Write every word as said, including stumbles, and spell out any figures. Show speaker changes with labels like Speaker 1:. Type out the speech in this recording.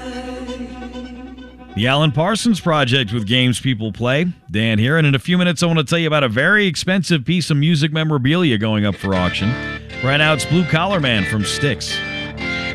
Speaker 1: The Alan Parsons Project with games people play. Dan here, and in a few minutes I want to tell you about a very expensive piece of music memorabilia going up for auction. Right now it's Blue Collar Man from Styx.